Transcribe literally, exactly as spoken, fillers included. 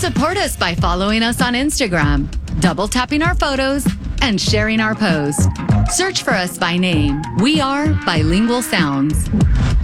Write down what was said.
Support us by following us on Instagram, double tapping our photos, and sharing our posts. Search for us by name. We are Bilingual Sounds.